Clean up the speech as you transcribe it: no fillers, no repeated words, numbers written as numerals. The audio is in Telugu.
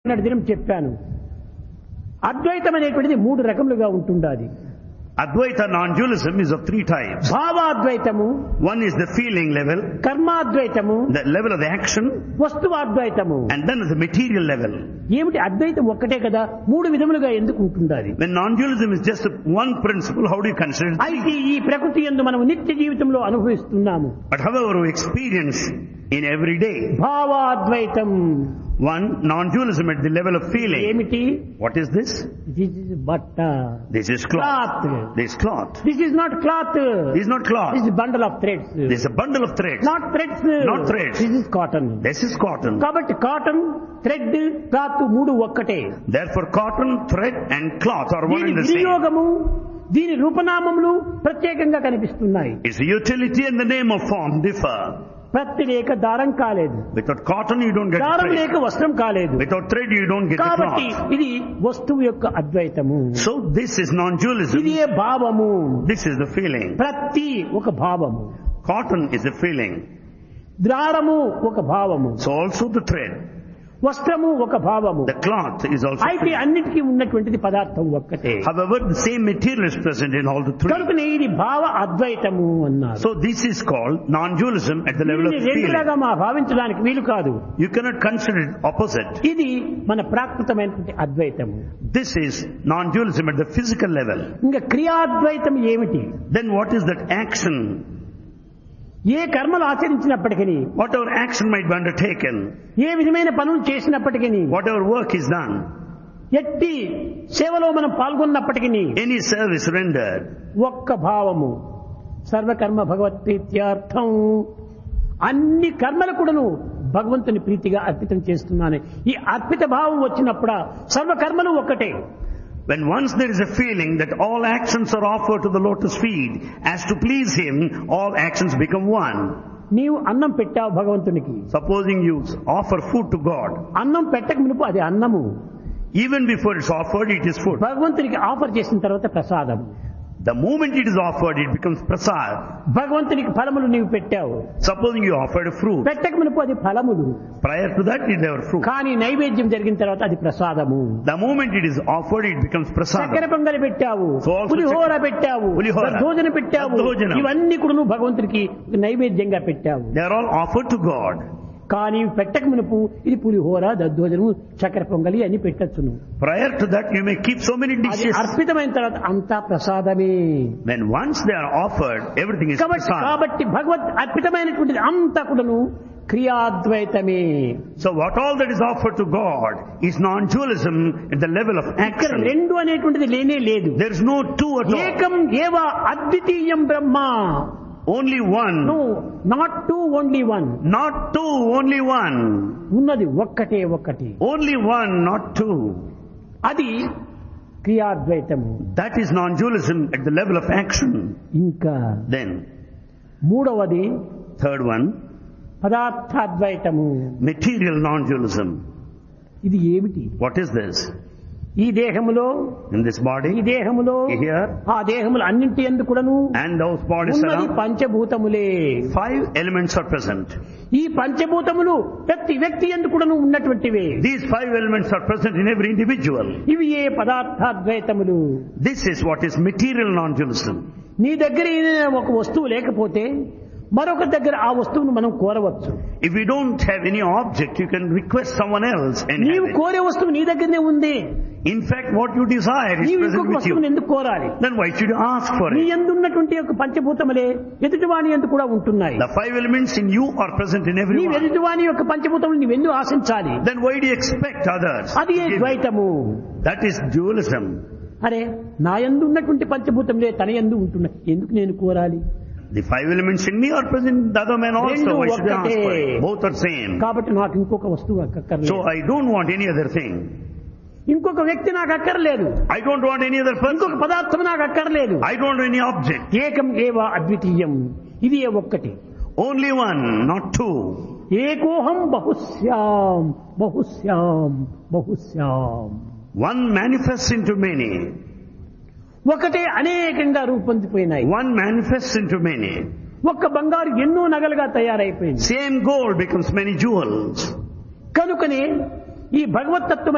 దినం చెప్పాను. అద్వైతం అనేటువంటిది మూడు రకములుగా ఉంటుండాది. Advaita non-dualism is of three types. భావాద్వైతము, One is the feeling level, కర్మాద్వైతము, the level of the action, వస్తువాద్వైతము. and then the material level. ఏమిటి అద్వైతం ఒక్కటే కదా, మూడు విధములుగా ఎందుకు ఉంటుండాది? When non-dualism is just one principle, how do you consider it? అయితే ఈ ప్రకృతి యందు మనం నిత్య జీవితంలో అనుభవిస్తున్నాము. But however we experience in every day, భావాద్వైతం one non-dualism at the level of feeling. ఏమిటి? What is this? This is బట్ట. This is cloth. Cloth. This is cloth. This is not cloth. This is not cloth. This is bundle of threads. This is a bundle of threads. Not threads. Not threads. This is cotton. This is cotton. కాబట్టి కాటన్, థ్రెడ్, క్లాత్ మూడు ఒక్కటే. Therefore cotton, thread and cloth are one దీని and the same. వినియోగము, దీని రూపనామములు ప్రత్యేకంగా కనిపిస్తున్నాయి. Its utility and the name of form differ. ప్రతి లేక దారం కాలేదు, Without cotton you don't get the దారం thread. లేక వస్త్రం కాలేదు. Without thread you don't get the కాబట్టి cloth. ఇది వస్తువు యొక్క అద్వైతము. So this is non-dualism. ఇది భావము. This is the feeling. ప్రతి ఒక భావము, Cotton is a feeling. దారము ఒక భావము, So also the thread. వస్త్రము ఒక భావము. The cloth is also అయితే feeling. అన్నిటికీ ఉన్నటువంటిది పదార్థం ఒక్కటే. However, the same material is present in all the three. కనుకనే ఇది భావ అద్వైతము అన్నారు. So this is called non-dualism at the level of దీనిని రెండులాగా feeling. మా భావించడానికి వీలు కాదు. You cannot consider it opposite. ఇది మన ప్రాకృతమైనటువంటి అద్వైతము. This is non-dualism at the physical level. ఇంకా క్రియాద్వైతం ఏమిటి? Then what is that action? ఏ కర్మలు ఆచరించినప్పటికీ, Whatever action might be undertaken, ఏ విధమైన పనులు చేసినప్పటికీ, whatever work is done, ఎట్టి సేవలో మనం పాల్గొన్నప్పటికీ any service rendered, ఒక్క భావము, సర్వకర్మ భగవత్ ప్రీత్యార్థం, అన్ని కర్మలు కూడాను భగవంతుని ప్రీతిగా అర్పితం చేస్తున్నాను. ఈ అర్పిత భావం వచ్చినప్పుడు సర్వకర్మలు ఒక్కటే. when once there is a feeling that all actions are offered to the lotus feet as to please him, all actions become one. నీవు అన్నం పెట్టావు భగవంతునికి, Supposing you offer food to God, అన్నం పెట్టక మునుపు అది అన్నము, even before it's offered, it is food. భగవంతునికి ఆఫర్ చేసిన తర్వాత ప్రసాదం. The moment it is offered, it becomes prasad. భగవంతునికి ఫలములు నీవు పెట్టావు, Supposing you offered a fruit, పెట్టక మునుపు అది ఫలములు, prior to that it were fruit. కానీ నైవేద్యం జరిగిన తర్వాత అది ప్రసాదము. The moment it is offered, it becomes చక్కెర prasad. పొంగలి పెట్టావు, So also పులిహోర పెట్టావు, పులిహోర, దద్దోజనం పెట్టావు, దద్దోజనం. ఇవన్నీ కూడా నువ్వు భగవంతునికి నైవేద్యంగా పెట్టావు. They are all offered to God. కానీ పెట్టక మునుపు ఇది పులిహోర, దద్దోజనము, చక్కెర పొంగలి అని పెట్టచ్చు నువ్వు. Prior to that, you may keep so many అది dishes. అర్పితమైన తర్వాత అంతా ప్రసాదమే. When once they are offered, everything is prasad. కాబట్టి భగవత్ అర్పితమైనటువంటిది అంతా కూడాను క్రియాద్వైతమే. So what all that is offered to God is non-dualism at the level of ఇక్కడ action. రెండు అనేటువంటిది లేనే లేదు. There is no two at all. ఏకం ఏవ అద్వితీయం బ్రహ్మ. Only one. No, not two, only one. Not two, only one. ఉన్నది ఒక్కటే ఒక్కటి. Only one, not two. అది క్రియాద్వైతము. That is non-dualism at the level of action. ఇంకా Then, మూడవది third one, పదార్థాద్వైతము. material non-dualism. ఇది ఏమిటి? What is this? ఈ దేహములో, In this ఈ body, దేహములో, here, ఆ దేహములు అన్నింటి యందు కూడాను and those bodies ఉన్నది around, పంచభూతములే. 5 elements are present. ఈ పంచభూతములు ప్రతి వ్యక్తి యందు కూడాను ఉన్నటువంటివే. These 5 elements are present in every individual. ఇవి ఏ పదార్థాద్వైతములు. This is what is material non-dualism. నీ దగ్గర ఏదైనా ఒక వస్తువు లేకపోతే మరొక దగ్గర ఆ వస్తువును మనం కోరవచ్చు. If you don't have any object, you can request someone else and నీవు have it. కోరే వస్తువు నీ దగ్గరనే ఉంది. In fact, what you desire is నీవు present ఇంకొక with వస్తువును you. ఎందుకు కోరాలి? Then why should you ask for నీ it? యందు ఉన్నటువంటి యొక్క పంచభూతములే ఎదుటివాని యందు కూడా ఉంటున్నాయి. The 5 elements in you are present in నీ everyone. ఎదుటివాని యొక్క పంచభూతములు నీవెందుకు ఆశించాలి? Then why do you expect others? అది ఏ to give you? ద్వైతము. That is dualism. అరే, నా యందు ఉన్నటువంటి పంచభూతములే తన యందు ఉంటున్నాయి, ఎందుకు నేను కోరాలి? The 5 elements in me are present in the other man also. రెండు Why should I ask for ఒక్కటే. it? Both are same. కాబట్టి నాకు ఇంకొక వస్తువు అక్కర్లేదు, So I don't want any other thing. ఇంకొక వ్యక్తి నాకు అక్కర్లేదు, I don't want any other ఇంకొక person. పదార్థం నాకు అక్కర్లేదు. I don't want any object. ఏకం ఏవ అద్వితీయం. ఇది ఏ ఒక్కటి. Only one, not two. ఏకోహం బహుశ్యాం బహుశ్యాం బహుశ్యాం. One manifests into many. ఒకటే అనేకంగా రూపొందిపోయినాయి. One manifests into many. ఒక్క బంగారు ఎన్నో నగలుగా తయారైపోయింది. Same gold becomes many jewels. కనుకనే ఈ భగవతత్వం